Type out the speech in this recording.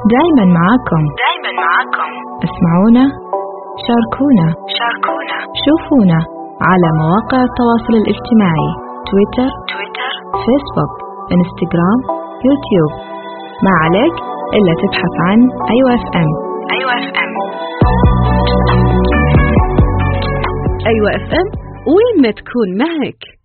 دائما معاكم. اسمعونا، شاركونا، شوفونا على مواقع التواصل الاجتماعي: تويتر، فيسبوك، انستغرام، يوتيوب. ما عليك إلا تبحث عن أيوة اف ام. أيوة اف ام، وين ما تكون معك.